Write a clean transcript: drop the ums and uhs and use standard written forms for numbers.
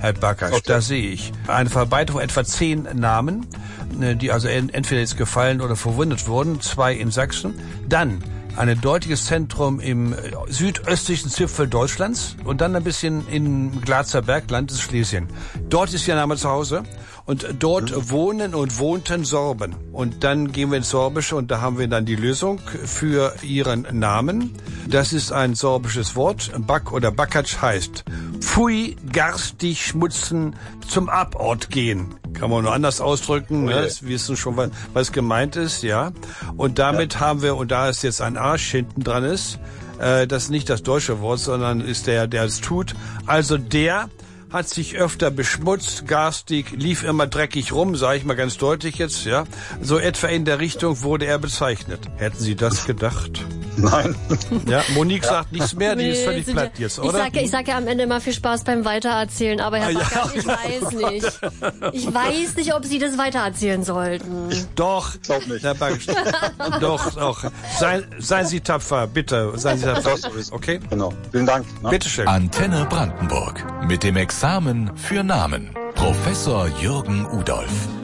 Herr Bakatsch, da sehe ich eine Verbreitung von etwa 10 Namen, die also entweder jetzt gefallen oder verwundet wurden, 2 in Sachsen. Dann ein deutliches Zentrum im südöstlichen Zipfel Deutschlands und dann ein bisschen im Glatzer Bergland, das ist Schlesien. Dort ist Ihr Name zu Hause und dort wohnen und wohnten Sorben. Und dann gehen wir ins Sorbische und da haben wir dann die Lösung für Ihren Namen. Das ist ein sorbisches Wort. Bak oder Bakatsch heißt Pfui, garstig, schmutzen, zum Abort gehen. Kann man nur anders ausdrücken, ne? Sie wissen schon, was gemeint ist, ja. Und damit haben wir, und da es jetzt ein Arsch hinten dran ist, das ist nicht das deutsche Wort, sondern ist der es tut. Also der hat sich öfter beschmutzt, garstig, lief immer dreckig rum, sage ich mal ganz deutlich jetzt, ja. So etwa in der Richtung wurde er bezeichnet. Hätten Sie das gedacht? Nein. Ja, Monique sagt nichts mehr, die ist völlig platt jetzt, oder? Ich sag ja am Ende immer viel Spaß beim Weitererzählen, aber Herr Bakatsch, ich weiß nicht. Ich weiß nicht, ob Sie das weitererzählen sollten. Doch, glaub nicht. Herr Bakatsch. Doch. Seien Sie tapfer, bitte. Seien Sie tapfer. Okay? Genau. Vielen Dank. Ne? Bitteschön. Antenne Brandenburg. Mit dem Examen für Namen. Professor Jürgen Udolph.